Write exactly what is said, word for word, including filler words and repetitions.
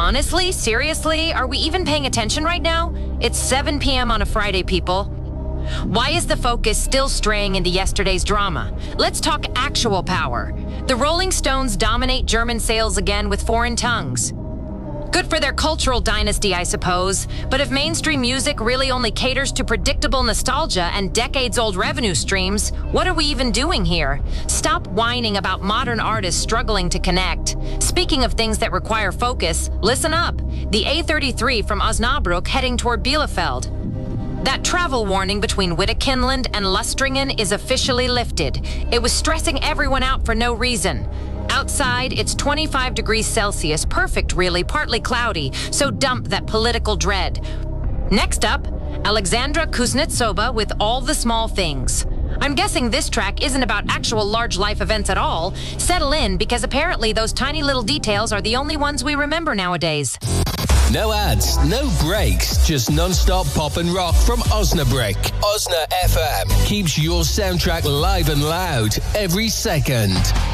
Honestly? Seriously? Are we even paying attention right now? It's seven p m on a Friday, people. Why is the focus still straying into yesterday's drama? Let's talk actual power. The Rolling Stones dominate German sales again with Foreign Tongues. Good for their cultural dynasty, I suppose, but if mainstream music really only caters to predictable nostalgia and decades-old revenue streams, what are we even doing here? Stop whining about modern artists struggling to connect. Speaking of things that require focus, listen up. The A thirty-three from Osnabrück heading toward Bielefeld. That travel warning between Wittekinland and Lustringen is officially lifted. It was stressing everyone out for no reason. Outside, it's twenty-five degrees Celsius, perfect really, partly cloudy, so dump that political dread. Next up, Alexandra Kuznetsova with All the Small Things. I'm guessing this track isn't about actual large life events at all. Settle in, because apparently those tiny little details are the only ones we remember nowadays. No ads, no breaks, just non-stop pop and rock from Osnabrück. Osna F M keeps your soundtrack live and loud every second.